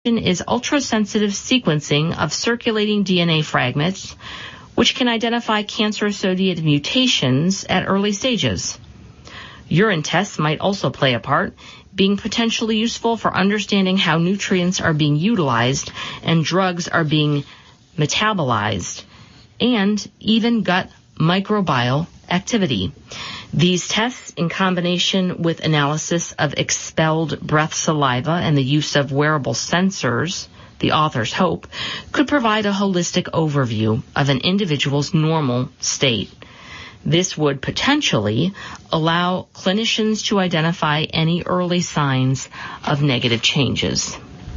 is ultrasensitive sequencing of circulating DNA fragments, which can identify cancer-associated mutations at early stages. Urine tests might also play a part, being potentially useful for understanding how nutrients are being utilized and drugs are being metabolized, and even gut microbial activity. These tests, in combination with analysis of expelled breath saliva and the use of wearable sensors, the authors hope, could provide a holistic overview of an individual's normal state. This would potentially allow clinicians to identify any early signs of negative changes.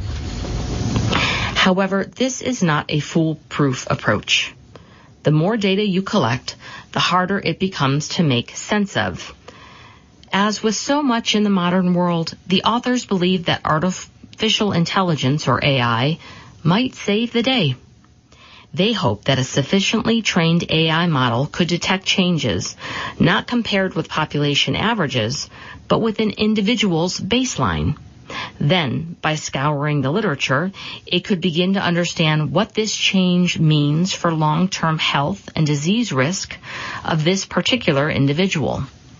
However, this is not a foolproof approach. The more data you collect, the harder it becomes to make sense of. As with so much in the modern world, the authors believe that artificial intelligence, or AI, might save the day. They hope that a sufficiently trained AI model could detect changes, not compared with population averages, but with an individual's baseline. Then, by scouring the literature, it could begin to understand what this change means for long-term health and disease risk of this particular individual.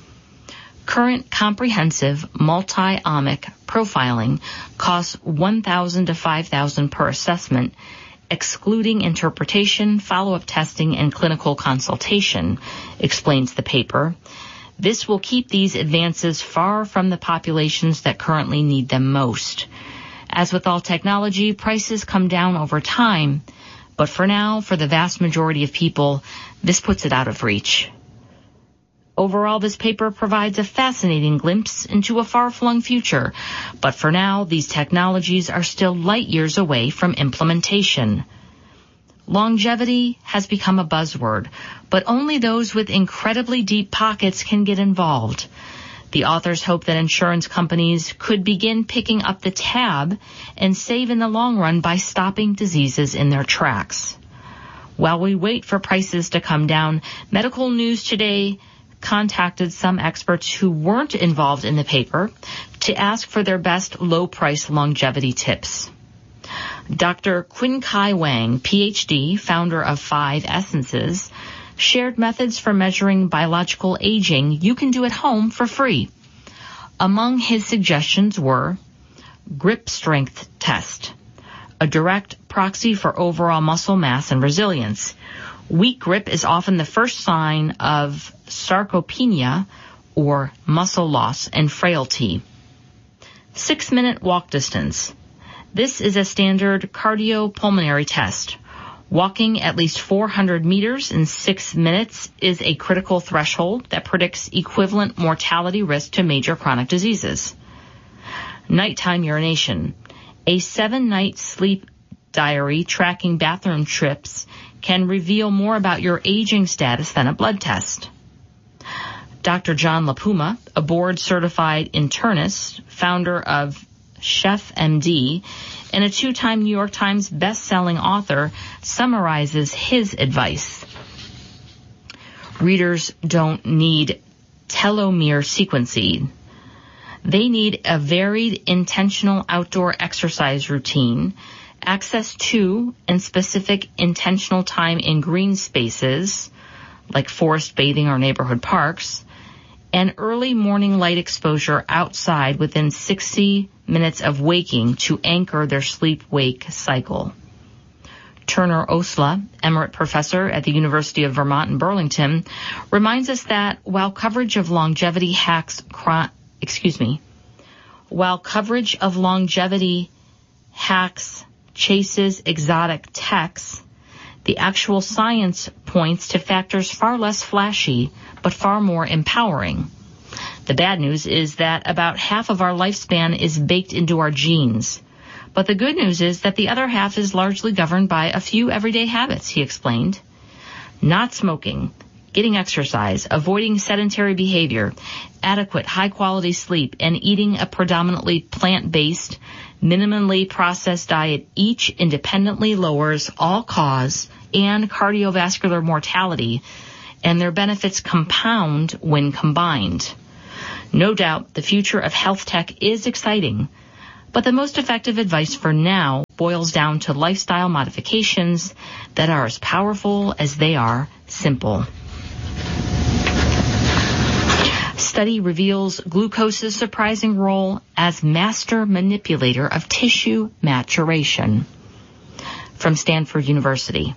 Current comprehensive multi-omic profiling costs $1,000 to $5,000 per assessment, excluding interpretation, follow-up testing, and clinical consultation, explains the paper. This will keep these advances far from the populations that currently need them most. As with all technology, prices come down over time, but for now, for the vast majority of people, this puts it out of reach. Overall, this paper provides a fascinating glimpse into a far-flung future, but for now, these technologies are still light years away from implementation. Longevity has become a buzzword, but only those with incredibly deep pockets can get involved. The authors hope that insurance companies could begin picking up the tab and save in the long run by stopping diseases in their tracks. While we wait for prices to come down, Medical News Today contacted some experts who weren't involved in the paper to ask for their best low-price longevity tips. Dr. Qin-Kai Wang, Ph.D., founder of 5 Essences, shared methods for measuring biological aging you can do at home for free. Among his suggestions were grip strength test, a direct proxy for overall muscle mass and resilience. Weak grip is often the first sign of sarcopenia, or muscle loss and frailty. 6-minute walk distance. This is a standard cardiopulmonary test. Walking at least 400 meters in 6 minutes is a critical threshold that predicts equivalent mortality risk to major chronic diseases. Nighttime urination. A 7-night sleep diary tracking bathroom trips can reveal more about your aging status than a blood test. Dr. John LaPuma, a board-certified internist, founder of Chef MD, and a 2-time New York Times best-selling author, summarizes his advice. Readers don't need telomere sequencing. They need a varied, intentional outdoor exercise routine, access to and specific intentional time in green spaces, like forest bathing or neighborhood parks, and early morning light exposure outside within 60 minutes of waking to anchor their sleep-wake cycle. Turner Osla, Emerita Professor at the University of Vermont in Burlington, reminds us that while coverage of longevity hacks chases exotic techs, the actual science points to factors far less flashy, but far more empowering. The bad news is that about half of our lifespan is baked into our genes. But the good news is that the other half is largely governed by a few everyday habits, he explained. Not smoking, getting exercise, avoiding sedentary behavior, adequate high-quality sleep, and eating a predominantly plant-based, minimally processed diet each independently lowers all-cause and cardiovascular mortality, and their benefits compound when combined. No doubt the future of health tech is exciting, But the most effective advice for now boils down to lifestyle modifications that are as powerful as they are simple. Study reveals glucose's surprising role as master manipulator of tissue maturation. From Stanford University.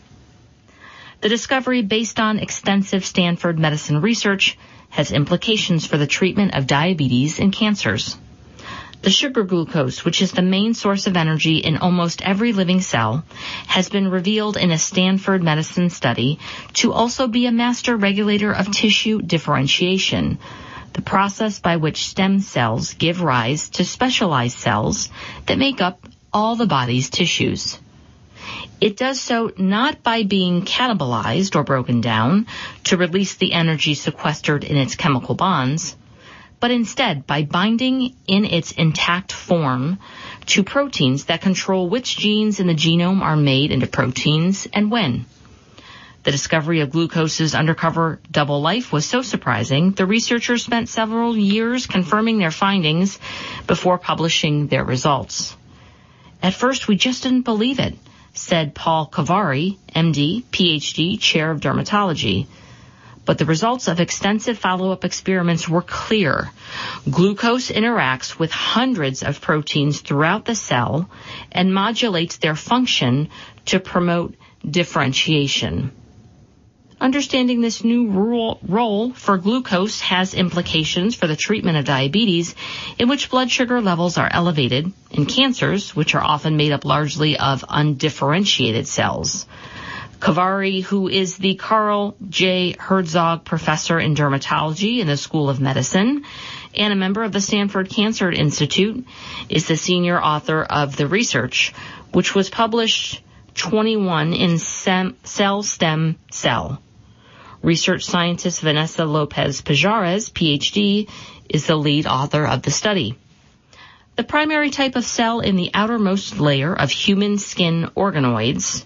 The discovery, based on extensive Stanford medicine research, has implications for the treatment of diabetes and cancers. The sugar glucose, which is the main source of energy in almost every living cell, has been revealed in a Stanford medicine study to also be a master regulator of tissue differentiation, the process by which stem cells give rise to specialized cells that make up all the body's tissues. It does so not by being catabolized or broken down to release the energy sequestered in its chemical bonds, but instead by binding in its intact form to proteins that control which genes in the genome are made into proteins and when. The discovery of glucose's undercover double life was so surprising, the researchers spent several years confirming their findings before publishing their results. At first, we just didn't believe it, said Paul Kavari, MD, PhD, Chair of Dermatology. But the results of extensive follow-up experiments were clear. Glucose interacts with hundreds of proteins throughout the cell and modulates their function to promote differentiation. Understanding this new role for glucose has implications for the treatment of diabetes, in which blood sugar levels are elevated, and cancers, which are often made up largely of undifferentiated cells. Kavari, who is the Carl J. Herzog Professor in Dermatology in the School of Medicine and a member of the Stanford Cancer Institute, is the senior author of the research, which was published 21 in Cell Stem Cell. Research scientist Vanessa Lopez Pajares, PhD, is the lead author of the study. The primary type of cell in the outermost layer of human skin organoids,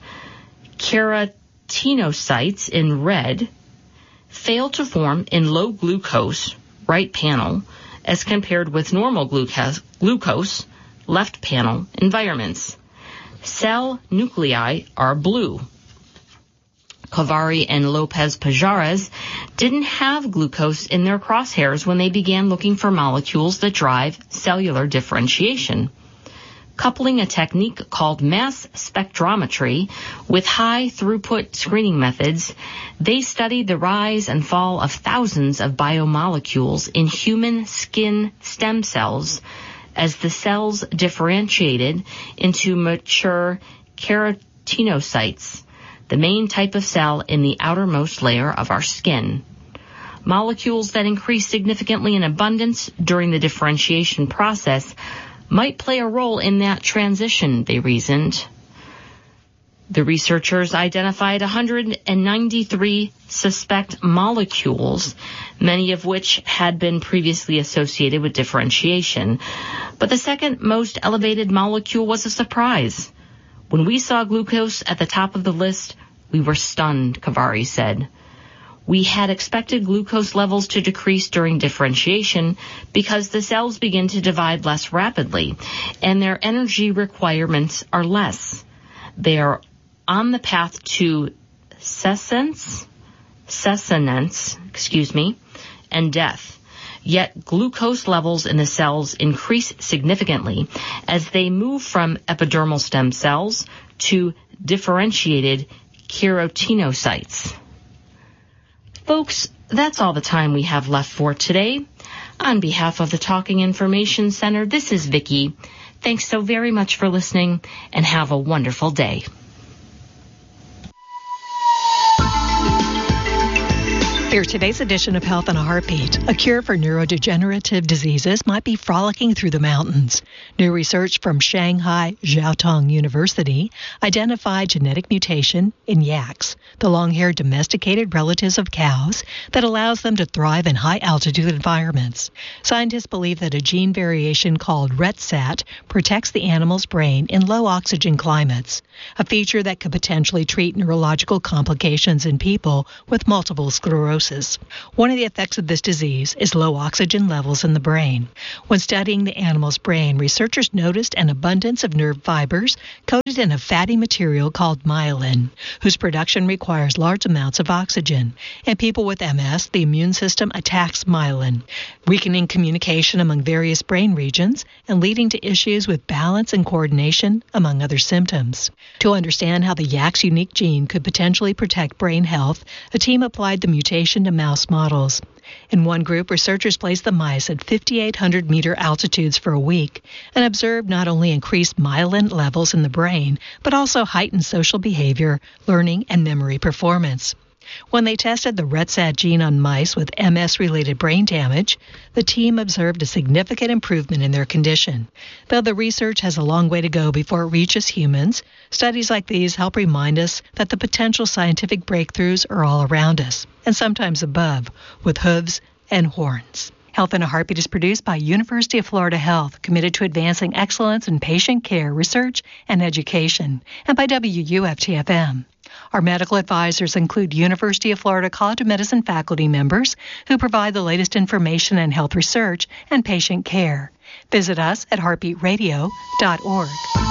keratinocytes in red, fail to form in low glucose, right panel, as compared with normal glucose, left panel environments. Cell nuclei are blue. Kavari and Lopez Pajares didn't have glucose in their crosshairs when they began looking for molecules that drive cellular differentiation. Coupling a technique called mass spectrometry with high-throughput screening methods, they studied the rise and fall of thousands of biomolecules in human skin stem cells as the cells differentiated into mature keratinocytes, the main type of cell in the outermost layer of our skin. Molecules that increase significantly in abundance during the differentiation process might play a role in that transition, they reasoned. The researchers identified 193 suspect molecules, many of which had been previously associated with differentiation. But the second most elevated molecule was a surprise. When we saw glucose at the top of the list, we were stunned, Kavari said. We had expected glucose levels to decrease during differentiation because the cells begin to divide less rapidly and their energy requirements are less. They are on the path to senescence, and death. Yet glucose levels in the cells increase significantly as they move from epidermal stem cells to differentiated keratinocytes. Folks, that's all the time we have left for today. On behalf of the Talking Information Center, this is Vicki. Thanks so very much for listening, and have a wonderful day. Here's today's edition of Health in a Heartbeat. A cure for neurodegenerative diseases might be frolicking through the mountains. New research from Shanghai Jiao Tong University identified genetic mutation in yaks, the long-haired domesticated relatives of cows, that allows them to thrive in high-altitude environments. Scientists believe that a gene variation called RETSAT protects the animal's brain in low-oxygen climates, a feature that could potentially treat neurological complications in people with multiple sclerosis. cirrhosis. One of the effects of this disease is low oxygen levels in the brain. When studying the animal's brain, researchers noticed an abundance of nerve fibers coated in a fatty material called myelin, whose production requires large amounts of oxygen. In people with MS, the immune system attacks myelin, weakening communication among various brain regions and leading to issues with balance and coordination, among other symptoms. To understand how the YACS unique gene could potentially protect brain health, a team applied the mutation to mouse models. In one group, researchers placed the mice at 5,800-meter altitudes for a week and observed not only increased myelin levels in the brain, but also heightened social behavior, learning, and memory performance. When they tested the RETSAT gene on mice with MS-related brain damage, the team observed a significant improvement in their condition. Though the research has a long way to go before it reaches humans, studies like these help remind us that the potential scientific breakthroughs are all around us, and sometimes above, with hooves and horns. Health in a Heartbeat is produced by University of Florida Health, committed to advancing excellence in patient care, research, and education, and by WUFT-FM. Our medical advisors include University of Florida College of Medicine faculty members who provide the latest information in health research and patient care. Visit us at heartbeatradio.org.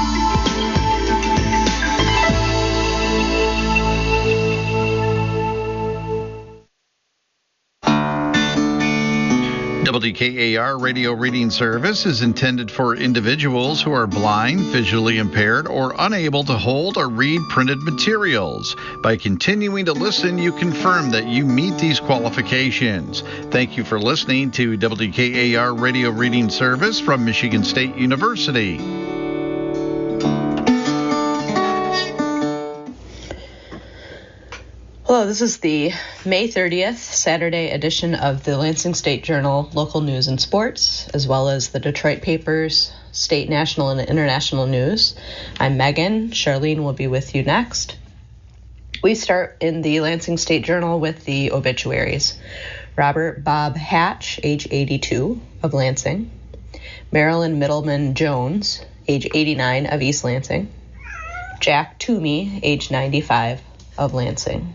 WKAR radio reading service is intended for individuals who are blind, visually impaired, or unable to hold or read printed materials. By continuing to listen, you confirm that you meet these qualifications. Thank you for listening to WKAR radio reading service from Michigan State University. Hello, this is the May 30th, Saturday edition of the Lansing State Journal Local News and Sports, as well as the Detroit papers, state, national, and international news. I'm Megan. Charlene will be with you next. We start in the Lansing State Journal with the obituaries. Robert Bob Hatch, age 82, of Lansing. Marilyn Middleman Jones, age 89, of East Lansing. Jack Toomey, age 95, of Lansing.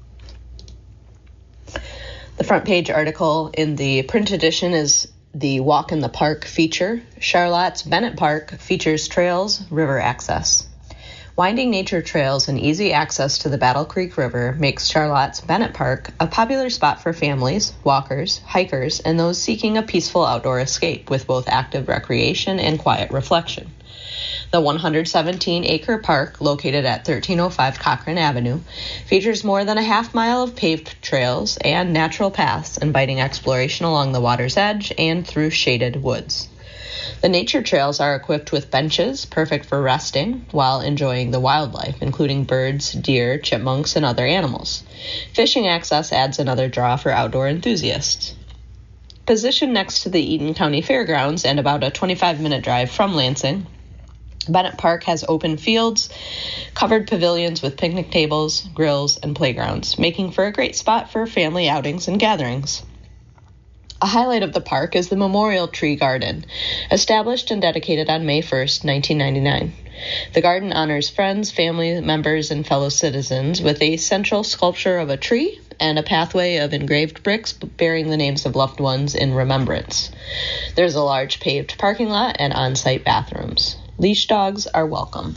The front page article in the print edition is the Walk in the Park feature. Charlotte's Bennett Park features trails, river access. Winding nature trails and easy access to the Battle Creek River makes Charlotte's Bennett Park a popular spot for families, walkers, hikers, and those seeking a peaceful outdoor escape with both active recreation and quiet reflection. The 117-acre park, located at 1305 Cochrane Avenue, features more than a half-mile of paved trails and natural paths inviting exploration along the water's edge and through shaded woods. The nature trails are equipped with benches, perfect for resting while enjoying the wildlife, including birds, deer, chipmunks, and other animals. Fishing access adds another draw for outdoor enthusiasts. Positioned next to the Eaton County Fairgrounds and about a 25-minute drive from Lansing, Bennett Park has open fields, covered pavilions with picnic tables, grills, and playgrounds, making for a great spot for family outings and gatherings. A highlight of the park is the Memorial Tree Garden, established and dedicated on May 1st, 1999. The garden honors friends, family members, and fellow citizens with a central sculpture of a tree and a pathway of engraved bricks bearing the names of loved ones in remembrance. There's a large paved parking lot and on-site bathrooms. Leash dogs are welcome.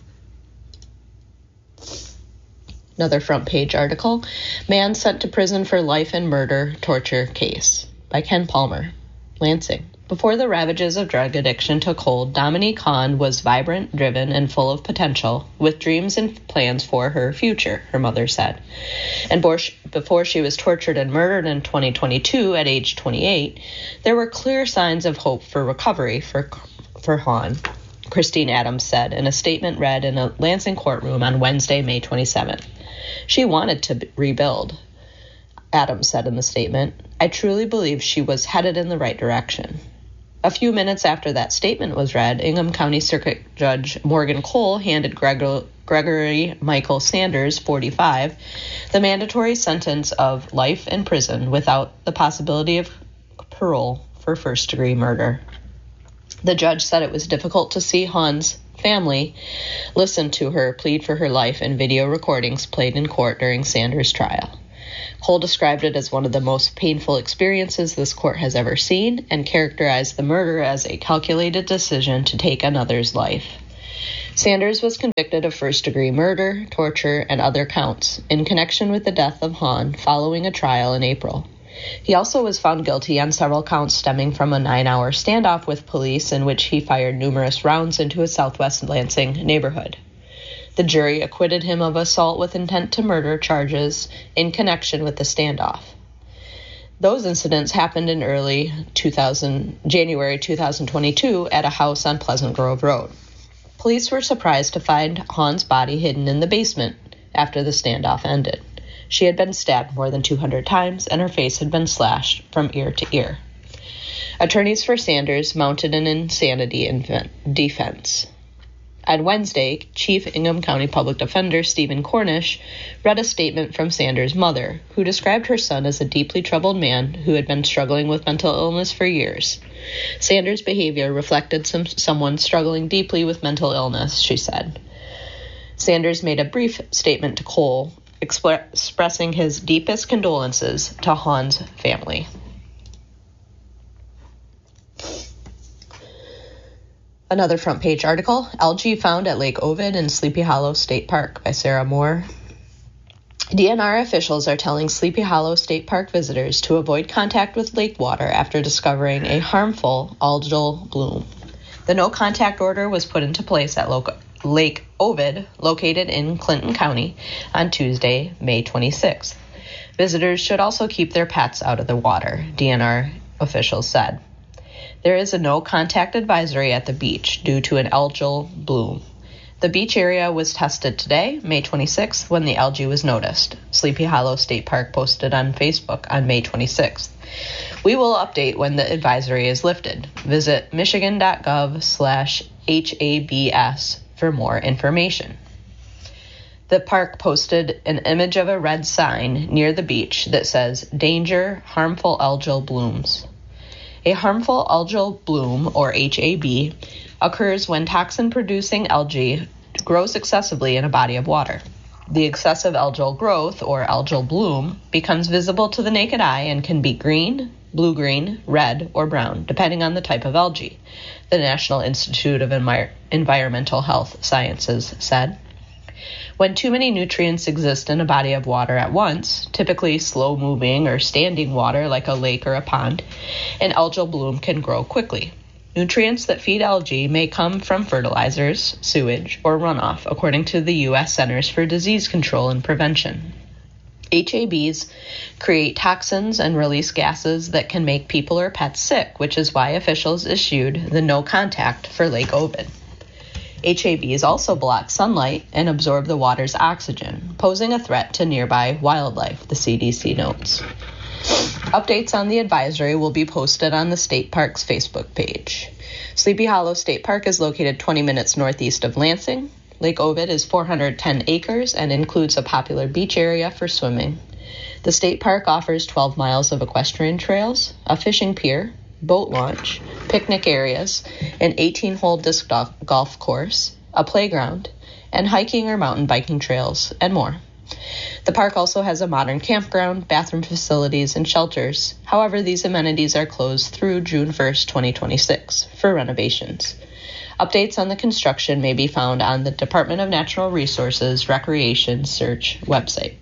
Another front page article, Man Sent to Prison for Life and Murder Torture Case, by Ken Palmer, Lansing. Before the ravages of drug addiction took hold, Dominique Hahn was vibrant, driven, and full of potential, with dreams and plans for her future, her mother said. And before she was tortured and murdered in 2022 at age 28, there were clear signs of hope for recovery for Hahn, Christine Adams said in a statement read in a Lansing courtroom on Wednesday, May 27th. She wanted to rebuild, Adams said in the statement. I truly believe she was headed in the right direction. A few minutes after that statement was read, Ingham County Circuit Judge Morgan Cole handed Gregory Michael Sanders, 45, the mandatory sentence of life in prison without the possibility of parole for first-degree murder. The judge said it was difficult to see Hahn's family listen to her plead for her life in video recordings played in court during Sanders' trial. Cole described it as one of the most painful experiences this court has ever seen and characterized the murder as a calculated decision to take another's life. Sanders was convicted of first-degree murder, torture, and other counts in connection with the death of Hahn following a trial in April. He also was found guilty on several counts stemming from a 9-hour standoff with police in which he fired numerous rounds into a southwest Lansing neighborhood. The jury acquitted him of assault with intent to murder charges in connection with the standoff. Those incidents happened in January 2022 at a house on Pleasant Grove Road. Police were surprised to find Hahn's body hidden in the basement after the standoff ended. She had been stabbed more than 200 times, and her face had been slashed from ear to ear. Attorneys for Sanders mounted an insanity defense. On Wednesday, Chief Ingham County Public Defender Stephen Cornish read a statement from Sanders' mother, who described her son as a deeply troubled man who had been struggling with mental illness for years. Sanders' behavior reflected someone struggling deeply with mental illness, she said. Sanders made a brief statement to Cole, expressing his deepest condolences to Hahn's family. Another front page article, algae found at Lake Ovid in Sleepy Hollow State Park by Sarah Moore. DNR officials are telling Sleepy Hollow State Park visitors to avoid contact with lake water after discovering a harmful algal bloom. The no-contact order was put into place at Lake Ovid, located in Clinton County, on Tuesday, May 26th. Visitors should also keep their pets out of the water, DNR officials said. There is a no-contact advisory at the beach due to an algal bloom. The beach area was tested today, May 26th, when the algae was noticed. Sleepy Hollow State Park posted on Facebook on May 26th. We will update when the advisory is lifted. Visit michigan.gov/HABS for more information. The park posted an image of a red sign near the beach that says, "Danger, harmful algal blooms." A harmful algal bloom, or HAB, occurs when toxin-producing algae grows excessively in a body of water. The excessive algal growth, or algal bloom, becomes visible to the naked eye and can be green, blue-green, red, or brown, depending on the type of algae, the National Institute of Environmental Health Sciences said. When too many nutrients exist in a body of water at once, typically slow-moving or standing water like a lake or a pond, an algal bloom can grow quickly. Nutrients that feed algae may come from fertilizers, sewage, or runoff, according to the U.S. Centers for Disease Control and Prevention. HABs create toxins and release gases that can make people or pets sick, which is why officials issued the no contact for Lake Ovid. HABs also block sunlight and absorb the water's oxygen, posing a threat to nearby wildlife, the CDC notes. Updates on the advisory will be posted on the state park's Facebook page. Sleepy Hollow State Park is located 20 minutes northeast of Lansing. Lake Ovid is 410 acres and includes a popular beach area for swimming. The state park offers 12 miles of equestrian trails, a fishing pier, boat launch, picnic areas, an 18-hole disc golf course, a playground, and hiking or mountain biking trails, and more. The park also has a modern campground, bathroom facilities, and shelters. However, these amenities are closed through June 1st, 2026 for renovations. Updates on the construction may be found on the Department of Natural Resources Recreation Search website.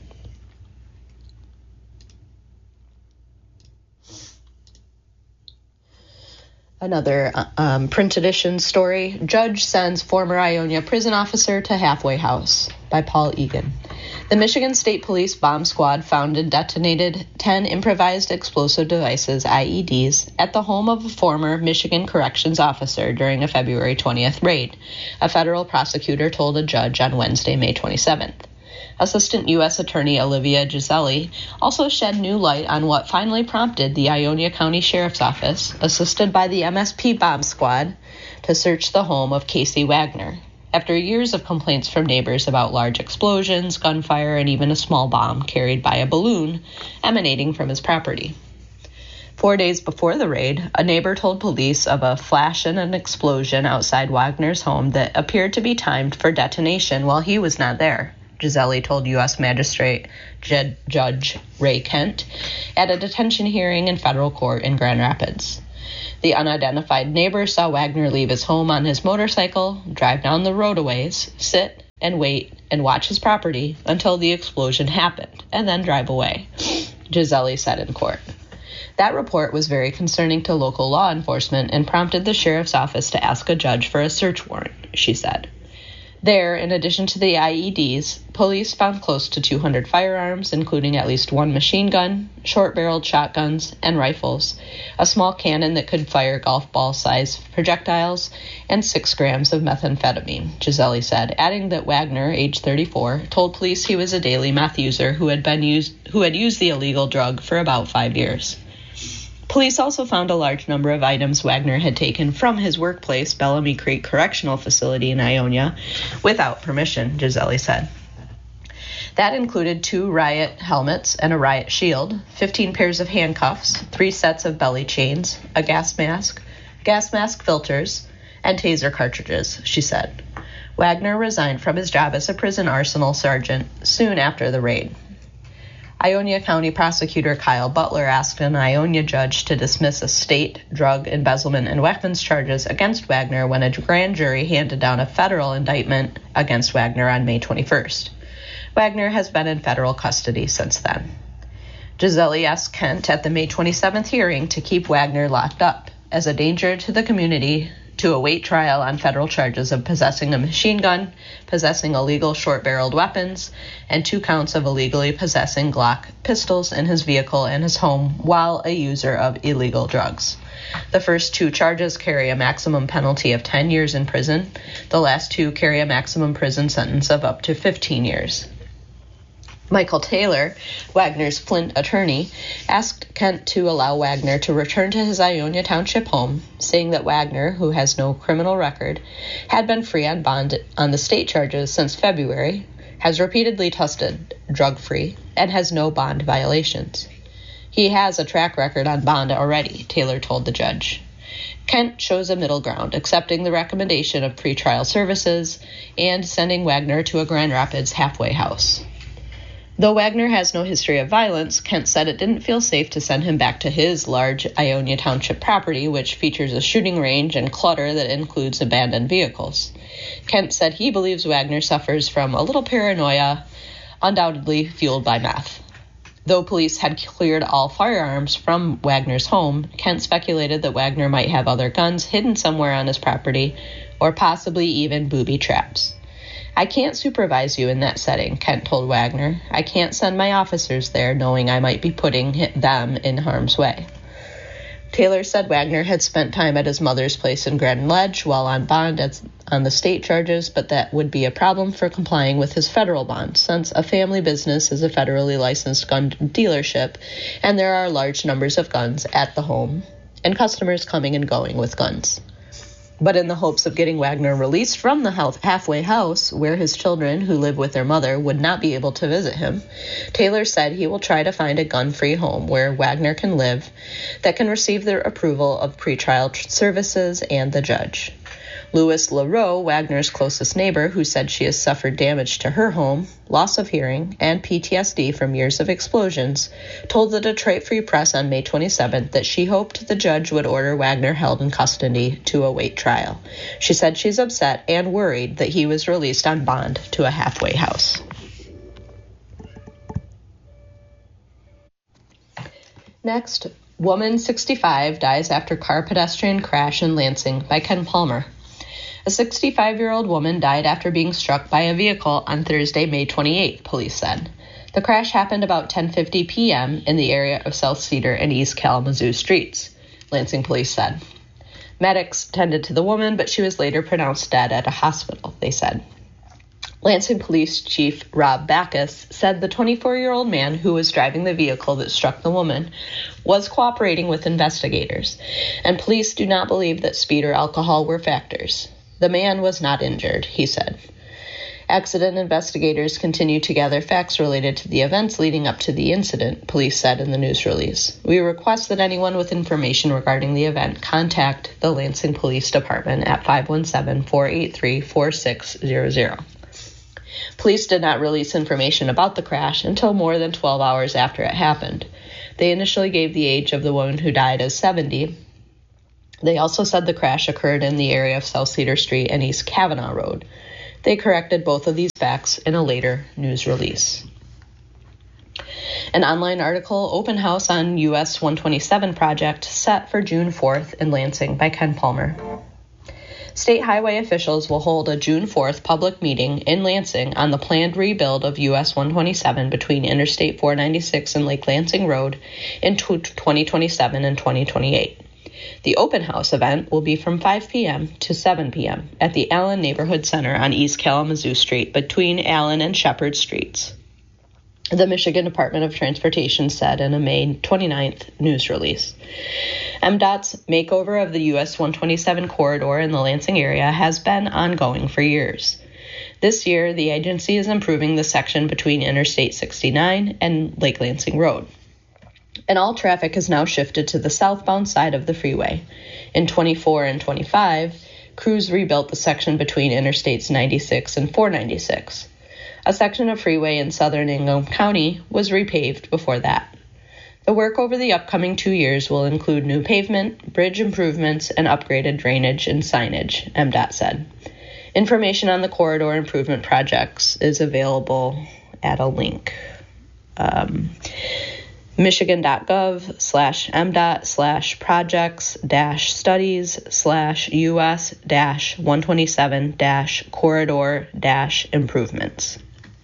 Another print edition story, Judge Sends Former Ionia Prison Officer to Halfway House by Paul Egan. The Michigan State Police bomb squad found and detonated 10 improvised explosive devices, IEDs, at the home of a former Michigan corrections officer during a February 20th raid, a federal prosecutor told a judge on Wednesday, May 27th. Assistant U.S. Attorney Olivia Giselli also shed new light on what finally prompted the Ionia County Sheriff's Office, assisted by the MSP bomb squad, to search the home of Casey Wagner, after years of complaints from neighbors about large explosions, gunfire, and even a small bomb carried by a balloon emanating from his property. 4 days before the raid, a neighbor told police of a flash and an explosion outside Wagner's home that appeared to be timed for detonation while he was not there. Gisele told U.S. Magistrate Judge Ray Kent at a detention hearing in federal court in Grand Rapids. The unidentified neighbor saw Wagner leave his home on his motorcycle, drive down the road a ways, sit and wait and watch his property until the explosion happened, and then drive away, Gisele said in court. That report was very concerning to local law enforcement and prompted the sheriff's office to ask a judge for a search warrant, she said. There, in addition to the IEDs, police found close to 200 firearms, including at least one machine gun, short-barreled shotguns, and rifles, a small cannon that could fire golf ball-sized projectiles, and 6 grams of methamphetamine, Gisele said, adding that Wagner, age 34, told police he was a daily meth user who had used the illegal drug for about 5 years. Police also found a large number of items Wagner had taken from his workplace, Bellamy Creek Correctional Facility in Ionia, without permission, Gisele said. That included 2 riot helmets and a riot shield, 15 pairs of handcuffs, 3 sets of belly chains, a gas mask filters, and taser cartridges, she said. Wagner resigned from his job as a prison arsenal sergeant soon after the raid. Ionia County Prosecutor Kyle Butler asked an Ionia judge to dismiss a state, drug, embezzlement, and weapons charges against Wagner when a grand jury handed down a federal indictment against Wagner on May 21st. Wagner has been in federal custody since then. Gisele asked Kent at the May 27th hearing to keep Wagner locked up as a danger to the community to await trial on federal charges of possessing a machine gun, possessing illegal short-barreled weapons, and 2 counts of illegally possessing Glock pistols in his vehicle and his home while a user of illegal drugs. The first 2 charges carry a maximum penalty of 10 years in prison. The last 2 carry a maximum prison sentence of up to 15 years. Michael Taylor, Wagner's Flint attorney, asked Kent to allow Wagner to return to his Ionia Township home, saying that Wagner, who has no criminal record, had been free on bond on the state charges since February, has repeatedly tested drug-free, and has no bond violations. He has a track record on bond already, Taylor told the judge. Kent chose a middle ground, accepting the recommendation of pretrial services and sending Wagner to a Grand Rapids halfway house. Though Wagner has no history of violence, Kent said it didn't feel safe to send him back to his large Ionia Township property, which features a shooting range and clutter that includes abandoned vehicles. Kent said he believes Wagner suffers from a little paranoia, undoubtedly fueled by meth. Though police had cleared all firearms from Wagner's home, Kent speculated that Wagner might have other guns hidden somewhere on his property, or possibly even booby traps. I can't supervise you in that setting, Kent told Wagner. I can't send my officers there knowing I might be putting them in harm's way. Taylor said Wagner had spent time at his mother's place in Grand Ledge while on bond on the state charges, but that would be a problem for complying with his federal bond, since a family business is a federally licensed gun dealership, and there are large numbers of guns at the home, and customers coming and going with guns. But in the hopes of getting Wagner released from the halfway house, where his children, who live with their mother, would not be able to visit him, Taylor said he will try to find a gun-free home where Wagner can live that can receive the approval of pretrial services and the judge. Louis LaRoe, Wagner's closest neighbor, who said she has suffered damage to her home, loss of hearing, and PTSD from years of explosions, told the Detroit Free Press on May 27th that she hoped the judge would order Wagner held in custody to await trial. She said she's upset and worried that he was released on bond to a halfway house. Next, woman 65 dies after car pedestrian crash in Lansing by Ken Palmer. A 65-year-old woman died after being struck by a vehicle on Thursday, May 28, police said. The crash happened about 10:50 p.m. in the area of South Cedar and East Kalamazoo streets, Lansing police said. Medics tended to the woman, but she was later pronounced dead at a hospital, they said. Lansing Police Chief Rob Backus said the 24-year-old man who was driving the vehicle that struck the woman was cooperating with investigators, and police do not believe that speed or alcohol were factors. The man was not injured, he said. Accident investigators continue to gather facts related to the events leading up to the incident, police said in the news release. We request that anyone with information regarding the event contact the Lansing Police Department at 517-483-4600. Police did not release information about the crash until more than 12 hours after it happened. They initially gave the age of the woman who died as 70. They also said the crash occurred in the area of South Cedar Street and East Kavanaugh Road. They corrected both of these facts in a later news release. An online article, Open House on US 127 project, set for June 4th in Lansing by Ken Palmer. State highway officials will hold a June 4th public meeting in Lansing on the planned rebuild of US 127 between Interstate 496 and Lake Lansing Road in 2027 and 2028. The open house event will be from 5 p.m. to 7 p.m. at the Allen Neighborhood Center on East Kalamazoo Street between Allen and Shepherd Streets. The Michigan Department of Transportation said in a May 29th news release. MDOT's makeover of the US 127 corridor in the Lansing area has been ongoing for years. This year, the agency is improving the section between Interstate 69 and Lake Lansing Road. And all traffic is now shifted to the southbound side of the freeway. In 24 and 25, crews rebuilt the section between Interstates 96 and 496. A section of freeway in southern Ingham County was repaved before that. The work over the upcoming 2 years will include new pavement, bridge improvements, and upgraded drainage and signage, MDOT said. Information on the corridor improvement projects is available at a link. Michigan.gov/MDOT/studies/US-127-corridor-improvements.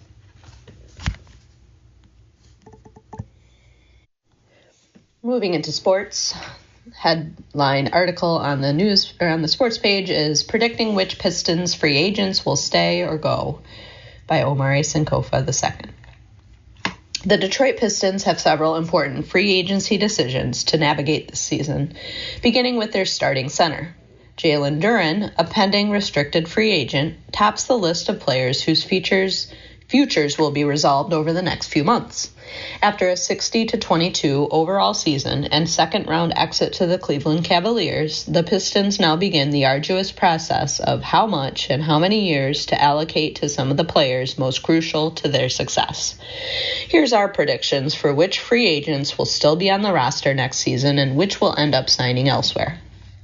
Moving into sports, headline article on the news or on the sports page is predicting which Pistons free agents will stay or go by Omari Sankofa II. The Detroit Pistons have several important free agency decisions to navigate this season, beginning with their starting center. Jalen Duren, a pending restricted free agent, tops the list of players whose futures will be resolved over the next few months. After a 60-22 overall season and second-round exit to the Cleveland Cavaliers, the Pistons now begin the arduous process of how much and how many years to allocate to some of the players most crucial to their success. Here's our predictions for which free agents will still be on the roster next season and which will end up signing elsewhere.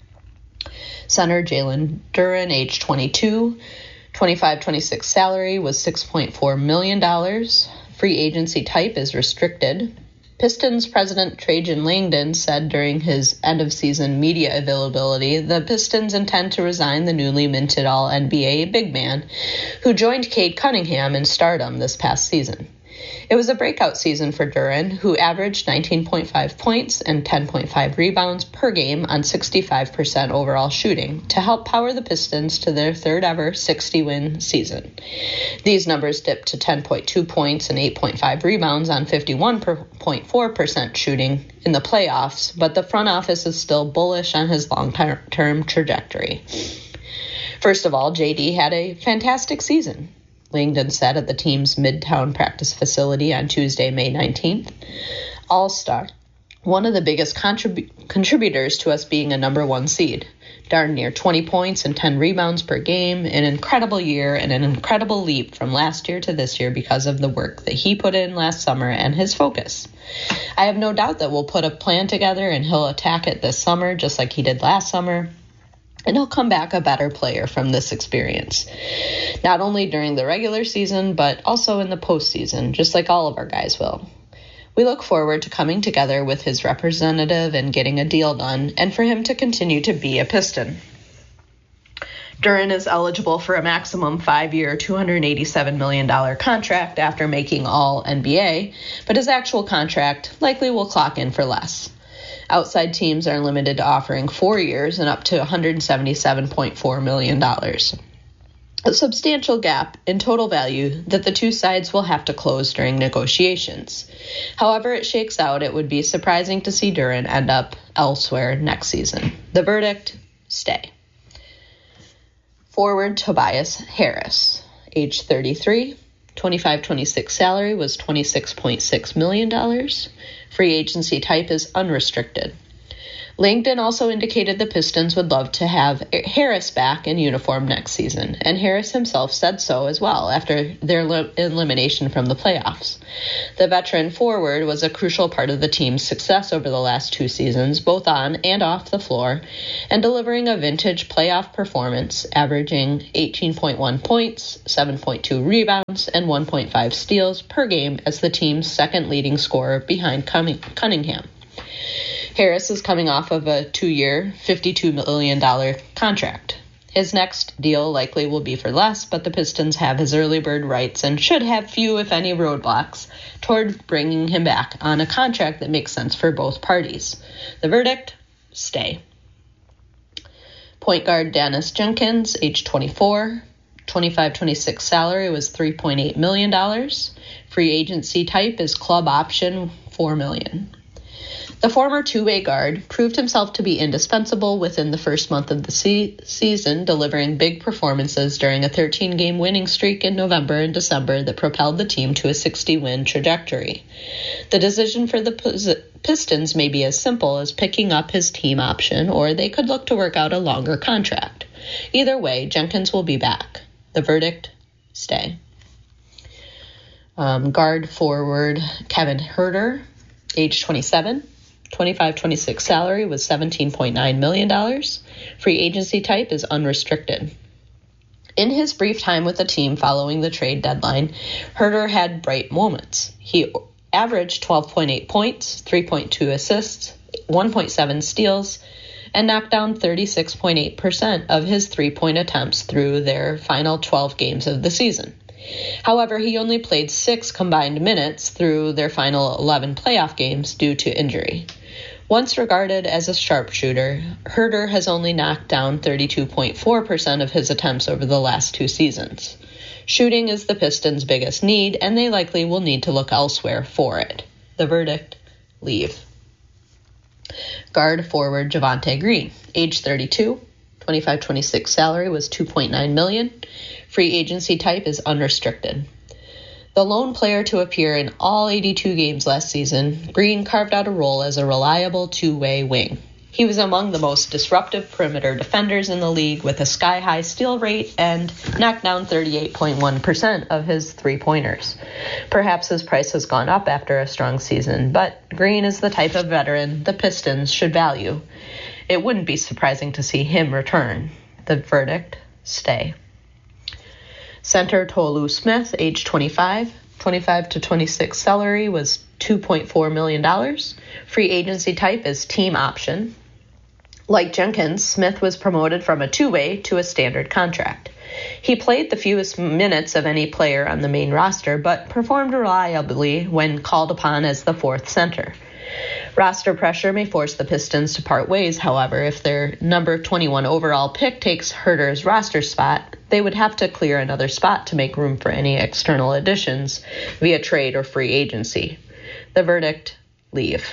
Center Jalen Duren, age 22, 25-26 salary was $6.4 million. Free agency type is restricted. Pistons president Trajan Langdon said during his end-of-season media availability the Pistons intend to resign the newly minted All-NBA big man who joined Cade Cunningham in stardom this past season. It was a breakout season for Duren, who averaged 19.5 points and 10.5 rebounds per game on 65% overall shooting to help power the Pistons to their third-ever 60-win season. These numbers dipped to 10.2 points and 8.5 rebounds on 51.4% shooting in the playoffs, but the front office is still bullish on his long-term trajectory. First of all, JD had a fantastic season, Langdon said at the team's Midtown practice facility on Tuesday, May 19th. All-star, one of the biggest contributors to us being a number one seed. Darn near 20 points and 10 rebounds per game, an incredible year and an incredible leap from last year to this year because of the work that he put in last summer and his focus. I have no doubt that we'll put a plan together and he'll attack it this summer just like he did last summer. And he'll come back a better player from this experience, not only during the regular season, but also in the postseason, just like all of our guys will. We look forward to coming together with his representative and getting a deal done, and for him to continue to be a Piston. Duren is eligible for a maximum 5-year, $287 million contract after making All-NBA, but his actual contract likely will clock in for less. Outside teams are limited to offering 4 years and up to $177.4 million. A substantial gap in total value that the two sides will have to close during negotiations. However it shakes out, it would be surprising to see Duren end up elsewhere next season. The verdict, stay. Forward Tobias Harris, age 33, 25-26 salary was $26.6 million. Free agency type is unrestricted. Langdon also indicated the Pistons would love to have Harris back in uniform next season, and Harris himself said so as well after their elimination from the playoffs. The veteran forward was a crucial part of the team's success over the last 2 seasons, both on and off the floor, and delivering a vintage playoff performance, averaging 18.1 points, 7.2 rebounds, and 1.5 steals per game as the team's second leading scorer behind Cunningham. Harris is coming off of a 2-year, $52 million contract. His next deal likely will be for less, but the Pistons have his early bird rights and should have few, if any, roadblocks toward bringing him back on a contract that makes sense for both parties. The verdict? Stay. Point guard Dennis Jenkins, age 24, 25-26 salary was $3.8 million. Free agency type is club option, $4 million. The former two-way guard proved himself to be indispensable within the first month of the season, delivering big performances during a 13-game winning streak in November and December that propelled the team to a 60-win trajectory. The decision for the Pistons may be as simple as picking up his team option, or they could look to work out a longer contract. Either way, Jenkins will be back. The verdict? Stay. Guard forward Kevin Huerter, age 27. 25-26 salary was $17.9 million. Free agency type is unrestricted. In his brief time with the team following the trade deadline, Huerter had bright moments. He averaged 12.8 points, 3.2 assists, 1.7 steals, and knocked down 36.8% of his three-point attempts through their final 12 games of the season. However, he only played 6 combined minutes through their final 11 playoff games due to injury. Once regarded as a sharpshooter, Huerter has only knocked down 32.4% of his attempts over the last 2 seasons. Shooting is the Pistons' biggest need, and they likely will need to look elsewhere for it. The verdict? Leave. Guard forward Javonte Green, age 32, 25-26 salary was $2.9 million. Free agency type is unrestricted. The lone player to appear in all 82 games last season, Green carved out a role as a reliable two-way wing. He was among the most disruptive perimeter defenders in the league with a sky-high steal rate and knocked down 38.1% of his three-pointers. Perhaps his price has gone up after a strong season, but Green is the type of veteran the Pistons should value. It wouldn't be surprising to see him return. The verdict? Stay. Center Tolu Smith, age 25, 25-26 salary was $2.4 million. Free agency type is team option. Like Jenkins, Smith was promoted from a two-way to a standard contract. He played the fewest minutes of any player on the main roster, but performed reliably when called upon as the fourth center. Roster pressure may force the Pistons to part ways, however. If their number 21 overall pick takes Huerter's roster spot, they would have to clear another spot to make room for any external additions via trade or free agency. The verdict? Leave.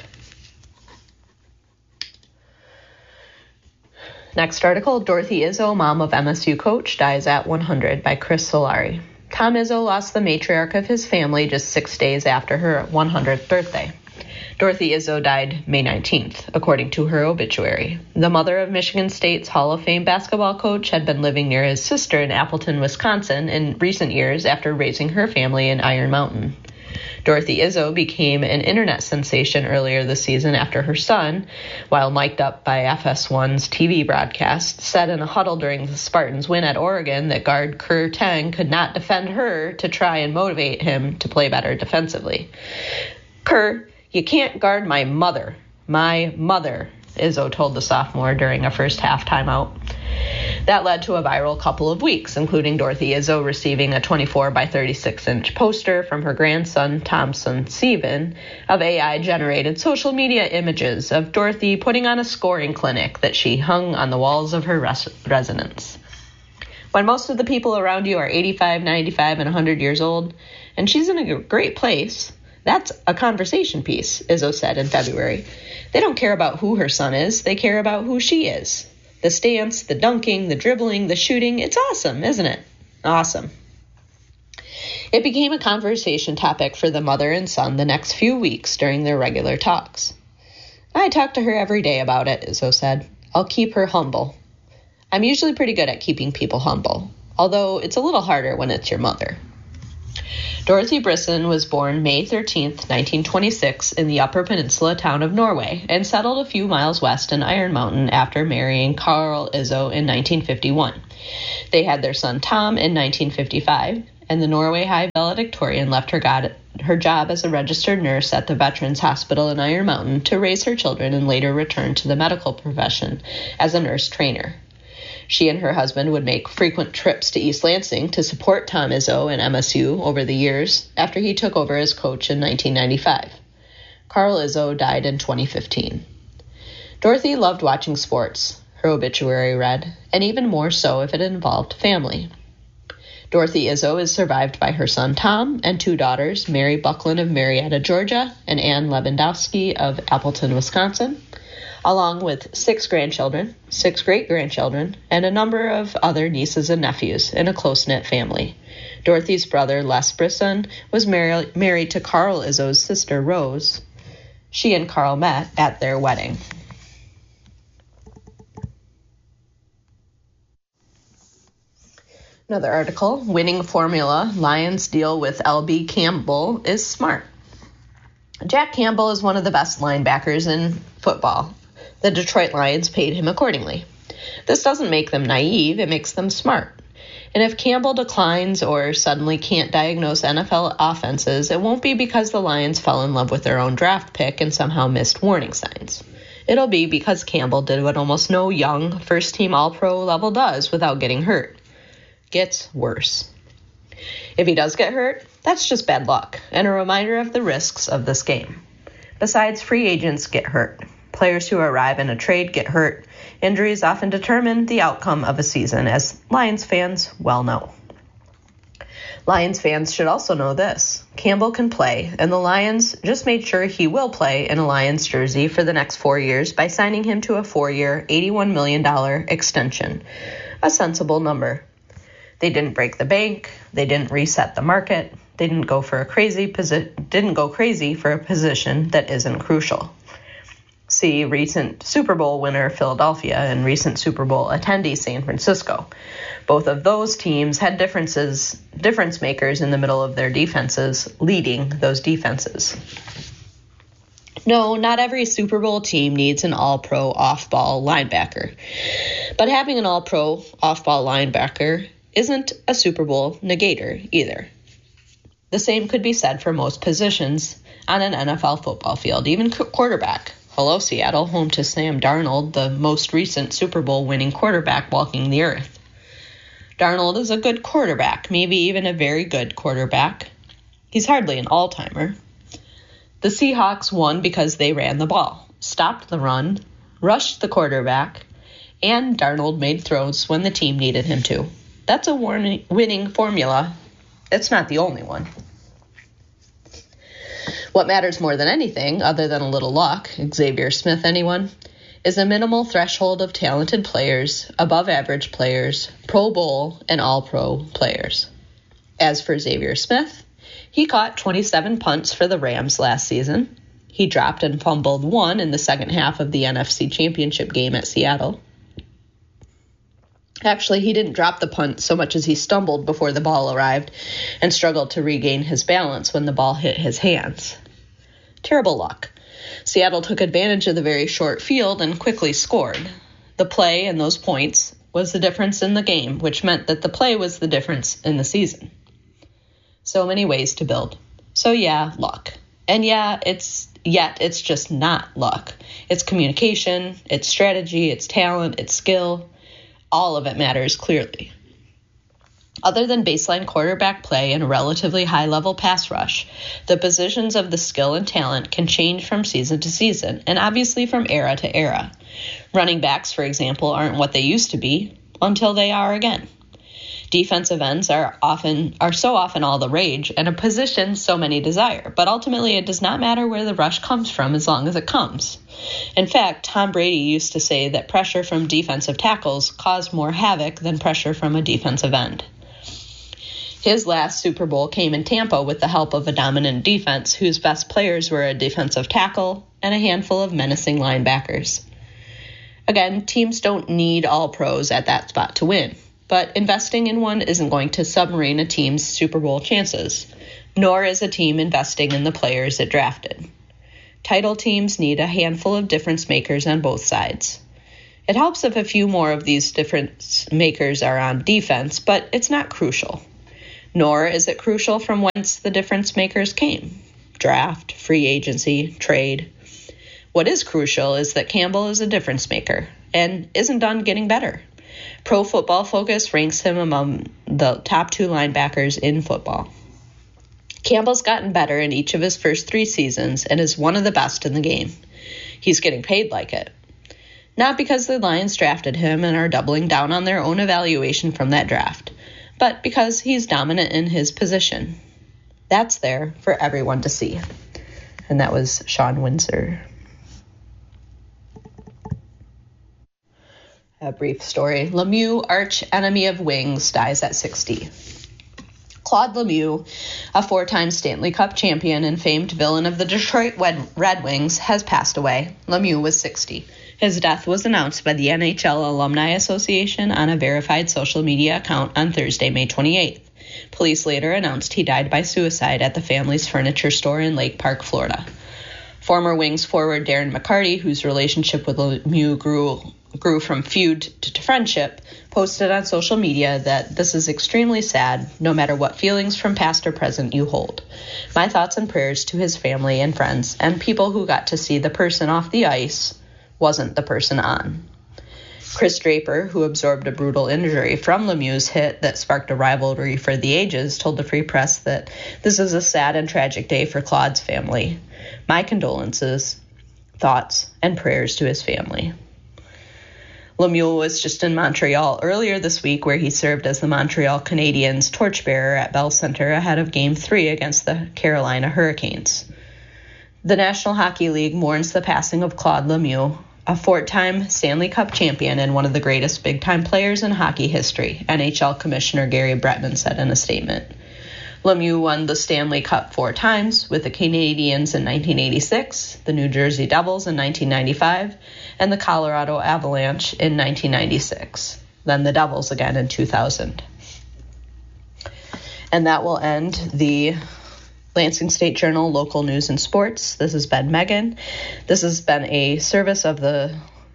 Next article, Dorothy Izzo, mom of MSU coach, dies at 100 by Chris Solari. Tom Izzo lost the matriarch of his family just 6 days after her 100th birthday. Dorothy Izzo died May 19th, according to her obituary. The mother of Michigan State's Hall of Fame basketball coach had been living near his sister in Appleton, Wisconsin in recent years after raising her family in Iron Mountain. Dorothy Izzo became an internet sensation earlier this season after her son, while mic'd up by FS1's TV broadcast, said in a huddle during the Spartans' win at Oregon that guard Kerr Teng could not defend her to try and motivate him to play better defensively. Kerr, you can't guard my mother. My mother, Izzo told the sophomore during a first half timeout. That led to a viral couple of weeks, including Dorothy Izzo receiving a 24 by 36-inch poster from her grandson, Thompson Seaven, of AI-generated social media images of Dorothy putting on a scoring clinic that she hung on the walls of her residence. When most of the people around you are 85, 95, and 100 years old, and she's in a great place, that's a conversation piece, Izzo said in February. They don't care about who her son is, they care about who she is. The stance, the dunking, the dribbling, the shooting, it's awesome, isn't it? Awesome. It became a conversation topic for the mother and son the next few weeks during their regular talks. I I talk to her every day about it, Izzo said. I'll keep her humble. I'm usually pretty good at keeping people humble, although it's a little harder when it's your mother. Dorothy Brisson was born May 13, 1926, in the Upper Peninsula town of Norway and settled a few miles west in Iron Mountain after marrying Carl Izzo in 1951. They had their son Tom in 1955, and the Norway High valedictorian left her job as a registered nurse at the Veterans Hospital in Iron Mountain to raise her children and later return to the medical profession as a nurse trainer. She and her husband would make frequent trips to East Lansing to support Tom Izzo and MSU over the years after he took over as coach in 1995. Carl Izzo died in 2015. Dorothy loved watching sports, her obituary read, and even more so if it involved family. Dorothy Izzo is survived by her son Tom and two daughters, Mary Buckland of Marietta, Georgia, and Ann Lewandowski of Appleton, Wisconsin, along with 6 grandchildren, 6 great-grandchildren, and a number of other nieces and nephews in a close-knit family. Dorothy's brother, Les Brisson, was married to Carl Izzo's sister, Rose. She and Carl met at their wedding. Another article, Winning Formula, Lions Deal with L.B. Campbell is Smart. Jack Campbell is one of the best linebackers in football. The Detroit Lions paid him accordingly. This doesn't make them naive, it makes them smart. And if Campbell declines or suddenly can't diagnose NFL offenses, it won't be because the Lions fell in love with their own draft pick and somehow missed warning signs. It'll be because Campbell did what almost no young first-team All-Pro level does without getting hurt. Gets worse. If he does get hurt, that's just bad luck and a reminder of the risks of this game. Besides, free agents get hurt. Players who arrive in a trade get hurt. Injuries often determine the outcome of a season, as Lions fans well know. Lions fans should also know this. Campbell can play, and the Lions just made sure he will play in a Lions jersey for the next 4 years by signing him to a 4-year, $81 million extension. A sensible number. They didn't break the bank. They didn't reset the market. They didn't go crazy for a position that isn't crucial. See recent Super Bowl winner Philadelphia and recent Super Bowl attendee San Francisco. Both of those teams had difference makers in the middle of their defenses, leading those defenses. No, not every Super Bowl team needs an all-pro off-ball linebacker. But having an all-pro off-ball linebacker isn't a Super Bowl negator either. The same could be said for most positions on an NFL football field, even quarterback. Hello, Seattle, home to Sam Darnold, the most recent Super Bowl winning quarterback walking the earth. Darnold is a good quarterback, maybe even a very good quarterback. He's hardly an all-timer. The Seahawks won because they ran the ball, stopped the run, rushed the quarterback, and Darnold made throws when the team needed him to. That's a winning formula. It's not the only one. What matters more than anything, other than a little luck, Xavier Smith anyone, is a minimal threshold of talented players, above average players, Pro Bowl and All-Pro players. As for Xavier Smith, he caught 27 punts for the Rams last season. He dropped and fumbled 1 in the second half of the NFC Championship game at Seattle. Actually, he didn't drop the punt so much as he stumbled before the ball arrived and struggled to regain his balance when the ball hit his hands. Terrible luck. Seattle took advantage of the very short field and quickly scored. The play and those points was the difference in the game, which meant that the play was the difference in the season. So many ways to build. So yeah, luck. And yeah, it's just not luck. It's communication, it's strategy, it's talent, it's skill. All of it matters clearly. Other than baseline quarterback play and a relatively high-level pass rush, the positions of the skill and talent can change from season to season, and obviously from era to era. Running backs, for example, aren't what they used to be until they are again. Defensive ends are so often all the rage, and a position so many desire, but ultimately it does not matter where the rush comes from as long as it comes. In fact, Tom Brady used to say that pressure from defensive tackles caused more havoc than pressure from a defensive end. His last Super Bowl came in Tampa with the help of a dominant defense whose best players were a defensive tackle and a handful of menacing linebackers. Again, teams don't need all pros at that spot to win, but investing in one isn't going to submarine a team's Super Bowl chances, nor is a team investing in the players it drafted. Title teams need a handful of difference makers on both sides. It helps if a few more of these difference makers are on defense, but it's not crucial. Nor is it crucial from whence the difference makers came. Draft, free agency, trade. What is crucial is that Campbell is a difference maker and isn't done getting better. Pro Football Focus ranks him among the top 2 linebackers in football. Campbell's gotten better in each of his first 3 seasons and is one of the best in the game. He's getting paid like it. Not because the Lions drafted him and are doubling down on their own evaluation from that draft, but because he's dominant in his position. That's there for everyone to see. And that was Sean Windsor. A brief story. Lemieux, arch enemy of wings, dies at 60. Claude Lemieux, a 4-time Stanley Cup champion and famed villain of the Detroit Red Wings, has passed away. Lemieux was 60. His death was announced by the NHL Alumni Association on a verified social media account on Thursday, May 28th. Police later announced he died by suicide at the family's furniture store in Lake Park, Florida. Former Wings forward Darren McCarty, whose relationship with Lemieux grew from feud to friendship, posted on social media that this is extremely sad, no matter what feelings from past or present you hold. My thoughts and prayers to his family and friends and people who got to see the person off the ice wasn't the person on. Chris Draper, who absorbed a brutal injury from Lemieux's hit that sparked a rivalry for the ages, told the Free Press that this is a sad and tragic day for Claude's family. My condolences, thoughts, and prayers to his family. Lemieux was just in Montreal earlier this week, where he served as the Montreal Canadiens torchbearer at Bell Center ahead of Game 3 against the Carolina Hurricanes. The National Hockey League mourns the passing of Claude Lemieux, a 4-time Stanley Cup champion and one of the greatest big-time players in hockey history, NHL Commissioner Gary Bettman said in a statement. Lemieux won the Stanley Cup 4 times with the Canadiens in 1986, the New Jersey Devils in 1995, and the Colorado Avalanche in 1996, then the Devils again in 2000. And that will end the Lansing State Journal Local News and Sports. This has been Megan. This has been a service of the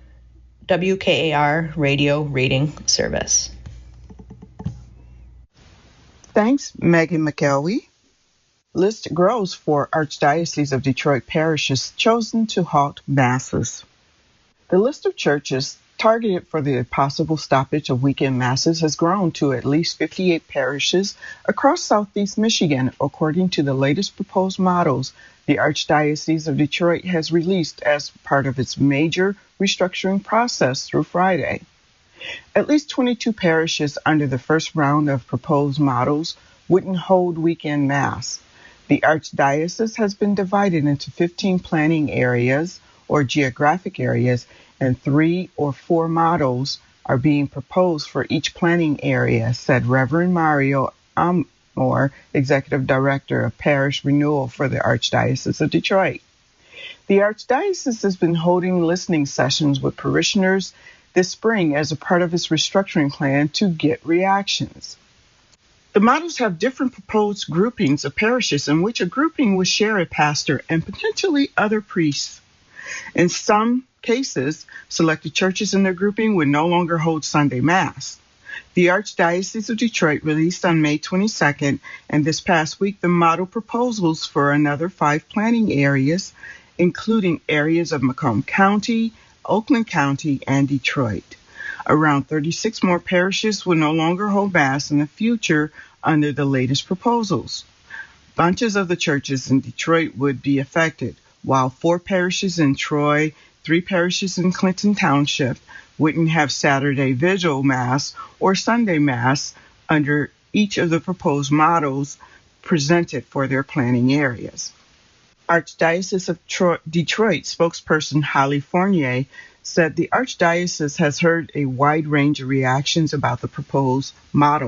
WKAR Radio Reading Service. Thanks, Megan McElwee. List grows for Archdiocese of Detroit parishes chosen to halt masses. The list of churches targeted for the possible stoppage of weekend masses has grown to at least 58 parishes across southeast Michigan, according to the latest proposed models the Archdiocese of Detroit has released as part of its major restructuring process through Friday. At least 22 parishes under the first round of proposed models wouldn't hold weekend mass. The Archdiocese has been divided into 15 planning areas or geographic areas, and 3 or 4 models are being proposed for each planning area, said Reverend Mario Amor, Executive Director of Parish Renewal for the Archdiocese of Detroit. The Archdiocese has been holding listening sessions with parishioners this spring as a part of its restructuring plan to get reactions. The models have different proposed groupings of parishes in which a grouping would share a pastor and potentially other priests. In some cases, selected churches in their grouping would no longer hold Sunday Mass. The Archdiocese of Detroit released on May 22nd and this past week the model proposals for another 5 planning areas, including areas of Macomb County, Oakland County, and Detroit. Around 36 more parishes will no longer hold Mass in the future under the latest proposals. Bunches of the churches in Detroit would be affected, while 4 parishes in Troy, 3 parishes in Clinton Township wouldn't have Saturday Vigil Mass or Sunday Mass under each of the proposed models presented for their planning areas. Archdiocese of Detroit spokesperson Holly Fournier said the Archdiocese has heard a wide range of reactions about the proposed models,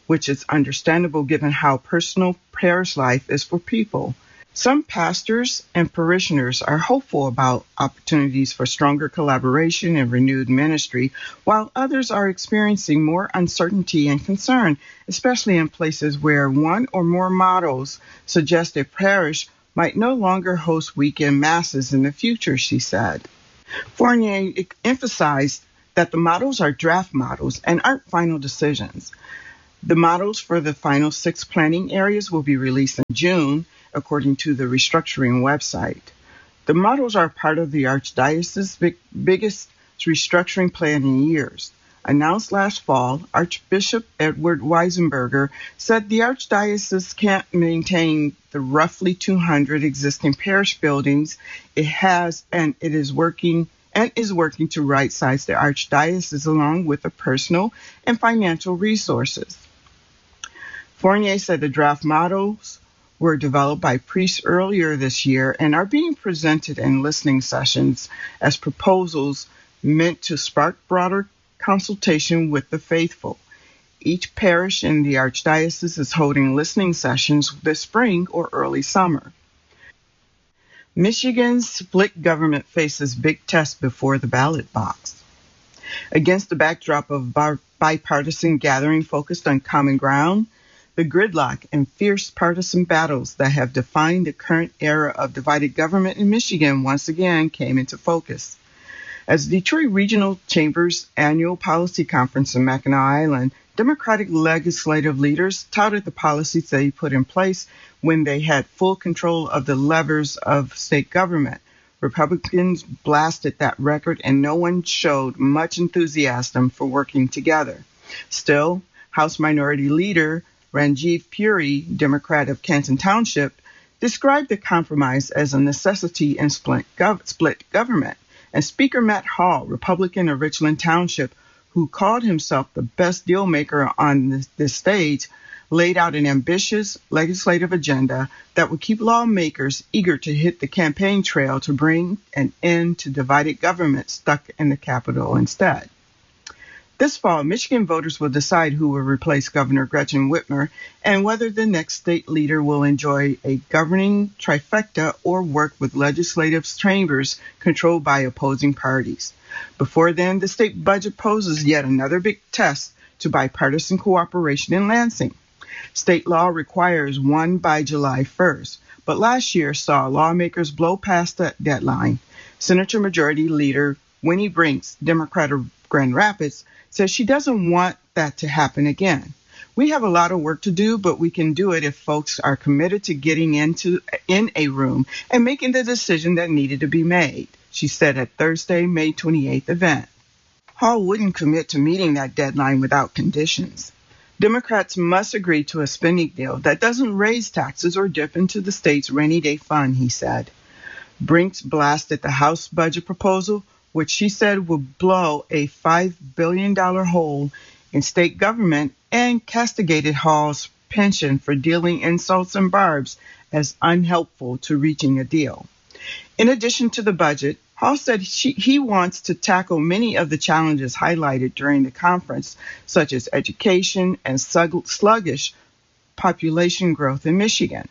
which is understandable given how personal parish life is for people. Some pastors and parishioners are hopeful about opportunities for stronger collaboration and renewed ministry, while others are experiencing more uncertainty and concern, especially in places where one or more models suggest a parish might no longer host weekend masses in the future, she said. Fournier emphasized that the models are draft models and aren't final decisions. The models for the final 6 planning areas will be released in June, according to the restructuring website. The models are part of the Archdiocese's biggest restructuring plan in years. Announced last fall, Archbishop Edward Weisenberger said the Archdiocese can't maintain the roughly 200 existing parish buildings it has, and it is working to right-size the Archdiocese along with the personal and financial resources. Fournier said the draft models were developed by priests earlier this year and are being presented in listening sessions as proposals meant to spark broader consultation with the faithful. Each parish in the Archdiocese is holding listening sessions this spring or early summer. Michigan's split government faces big tests before the ballot box. Against the backdrop of bipartisan gathering focused on common ground, the gridlock and fierce partisan battles that have defined the current era of divided government in Michigan once again came into focus. As Detroit Regional Chamber's annual policy conference in Mackinac Island, Democratic legislative leaders touted the policies they put in place when they had full control of the levers of state government. Republicans blasted that record, and no one showed much enthusiasm for working together. Still, House Minority Leader Ranjiv Puri, Democrat of Canton Township, described the compromise as a necessity in split government. And Speaker Matt Hall, Republican of Richland Township, who called himself the best deal maker on this stage, laid out an ambitious legislative agenda that would keep lawmakers eager to hit the campaign trail to bring an end to divided government stuck in the Capitol instead. This fall, Michigan voters will decide who will replace Governor Gretchen Whitmer and whether the next state leader will enjoy a governing trifecta or work with legislative chambers controlled by opposing parties. Before then, the state budget poses yet another big test to bipartisan cooperation in Lansing. State law requires one by July 1st, but last year saw lawmakers blow past that deadline. Senator Majority Leader Winnie Brinks, Democrat of Grand Rapids, says she doesn't want that to happen again. We have a lot of work to do, but we can do it if folks are committed to getting in a room and making the decision that needed to be made, she said at Thursday, May 28th event. Hall wouldn't commit to meeting that deadline without conditions. Democrats must agree to a spending deal that doesn't raise taxes or dip into the state's rainy day fund, he said. Brinks blasted the House budget proposal, which she said would blow a $5 billion hole in state government, and castigated Hall's penchant for dealing insults and barbs as unhelpful to reaching a deal. In addition to the budget, Hall said he wants to tackle many of the challenges highlighted during the conference, such as education and sluggish population growth in Michigan.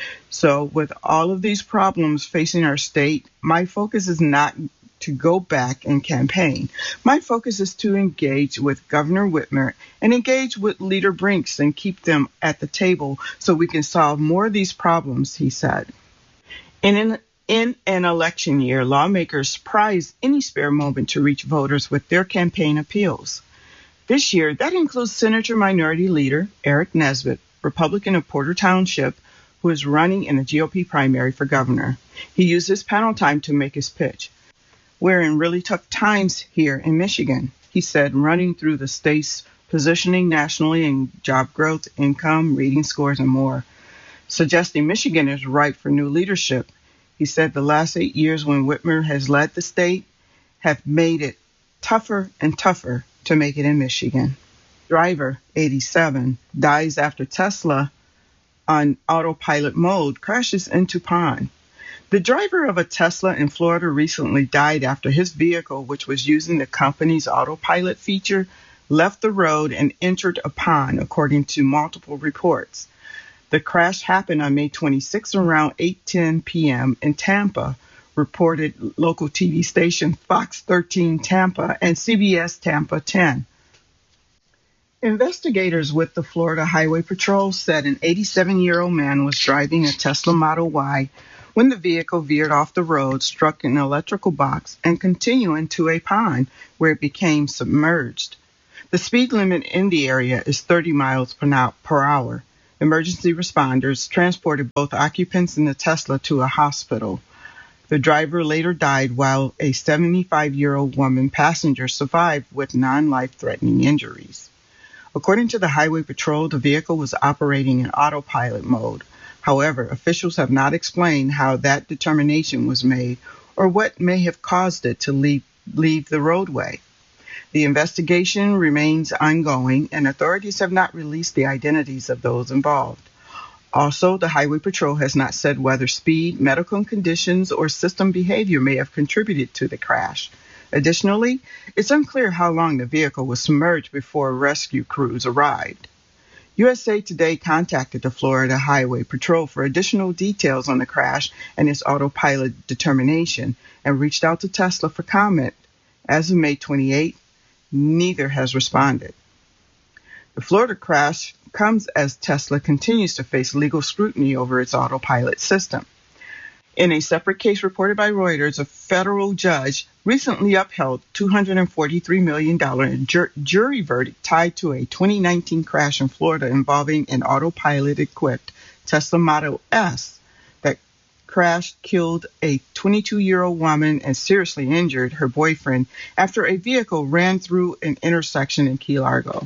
So with all of these problems facing our state, my focus is not to go back and campaign. My focus is to engage with Governor Whitmer and engage with Leader Brinks and keep them at the table so we can solve more of these problems, he said. In an election year, lawmakers prize any spare moment to reach voters with their campaign appeals. This year, that includes Senator Minority Leader Eric Nesbitt, Republican of Porter Township, who is running in the GOP primary for governor. He used his panel time to make his pitch. We're in really tough times here in Michigan, he said, running through the state's positioning nationally in job growth, income, reading scores, and more, suggesting Michigan is ripe for new leadership. He said the last 8 years when Whitmer has led the state have made it tougher and tougher to make it in Michigan. Driver, 87, dies after Tesla on autopilot mode crashes into pond. The driver of a Tesla in Florida recently died after his vehicle, which was using the company's autopilot feature, left the road and entered a pond, according to multiple reports. The crash happened on May 26 around 8:10 p.m. in Tampa, reported local TV station Fox 13 Tampa and CBS Tampa 10. Investigators with the Florida Highway Patrol said an 87-year-old man was driving a Tesla Model Y when the vehicle veered off the road, struck an electrical box, and continued into a pond where it became submerged. The speed limit in the area is 30 miles per hour. Emergency responders transported both occupants in the Tesla to a hospital. The driver later died while a 75-year-old woman passenger survived with non-life-threatening injuries. According to the Highway Patrol, the vehicle was operating in autopilot mode. However, officials have not explained how that determination was made or what may have caused it to leave the roadway. The investigation remains ongoing, and authorities have not released the identities of those involved. Also, the Highway Patrol has not said whether speed, medical conditions, or system behavior may have contributed to the crash. Additionally, it's unclear how long the vehicle was submerged before rescue crews arrived. USA Today contacted the Florida Highway Patrol for additional details on the crash and its autopilot determination and reached out to Tesla for comment. As of May 28, neither has responded. The Florida crash comes as Tesla continues to face legal scrutiny over its autopilot system. In a separate case reported by Reuters, a federal judge recently upheld $243 million jury verdict tied to a 2019 crash in Florida involving an autopilot-equipped Tesla Model S that crashed, killed a 22-year-old woman, and seriously injured her boyfriend after a vehicle ran through an intersection in Key Largo.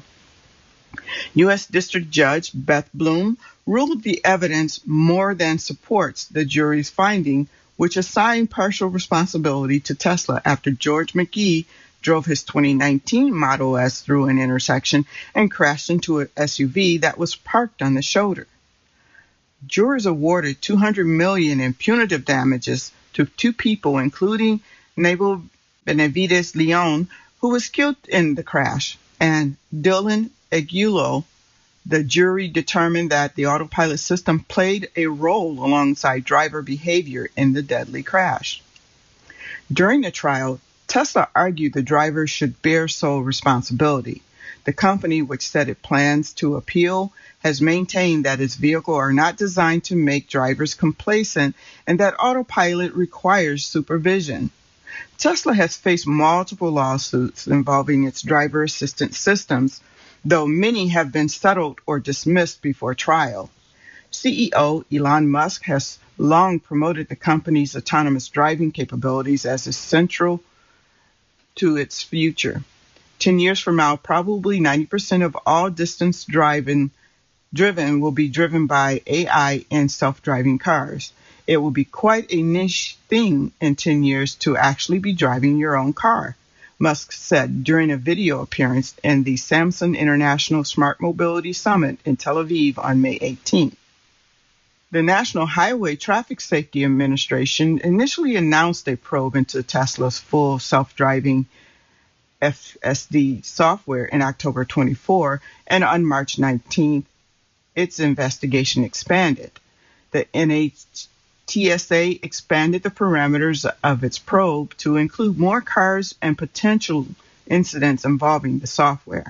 U.S. District Judge Beth Bloom ruled the evidence more than supports the jury's finding, which assigned partial responsibility to Tesla after George McGee drove his 2019 Model S through an intersection and crashed into an SUV that was parked on the shoulder. Jurors awarded $200 million in punitive damages to two people, including Nabel Benavides Leon, who was killed in the crash, and Dylan Aguilo. The jury determined that the autopilot system played a role alongside driver behavior in the deadly crash. During the trial, Tesla argued the driver should bear sole responsibility. The company, which said it plans to appeal, has maintained that its vehicles are not designed to make drivers complacent and that autopilot requires supervision. Tesla has faced multiple lawsuits involving its driver assistance systems, though many have been settled or dismissed before trial. CEO Elon Musk has long promoted the company's autonomous driving capabilities as essential to its future. 10 years from now, probably 90% of all distance driven will be driven by AI and self-driving cars. It will be quite a niche thing in 10 years to actually be driving your own car, Musk said during a video appearance in the Samsung International Smart Mobility Summit in Tel Aviv on May 18. The National Highway Traffic Safety Administration initially announced a probe into Tesla's full self-driving FSD software in October 24, and on March 19, its investigation expanded. The NHTSA expanded the parameters of its probe to include more cars and potential incidents involving the software.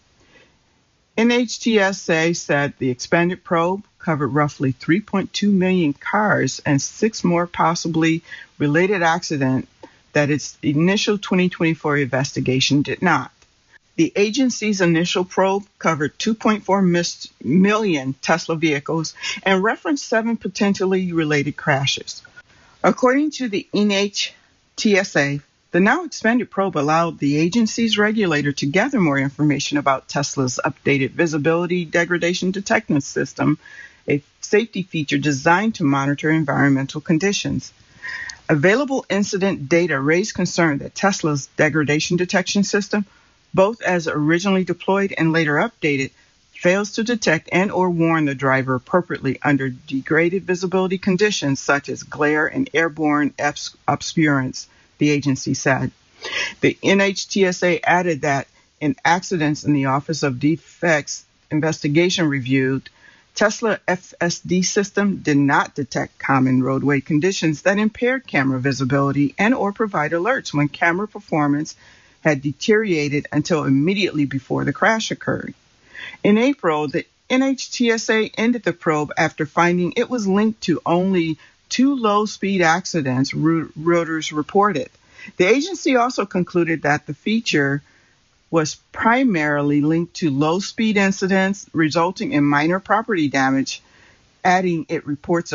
NHTSA said the expanded probe covered roughly 3.2 million cars and 6 more possibly related accidents that its initial 2024 investigation did not. The agency's initial probe covered 2.4 million Tesla vehicles and referenced 7 potentially related crashes. According to the NHTSA, the now expanded probe allowed the agency's regulator to gather more information about Tesla's updated visibility degradation detection system, a safety feature designed to monitor environmental conditions. Available incident data raised concern that Tesla's degradation detection system, both as originally deployed and later updated, fails to detect and or warn the driver appropriately under degraded visibility conditions such as glare and airborne obscurance, the agency said. The NHTSA added that in accidents in the Office of Defects Investigation reviewed, Tesla FSD system did not detect common roadway conditions that impaired camera visibility and or provide alerts when camera performance had deteriorated until immediately before the crash occurred. In April, the NHTSA ended the probe after finding it was linked to only 2 low-speed accidents Reuters reported. The agency also concluded that the feature was primarily linked to low-speed incidents resulting in minor property damage, adding it reports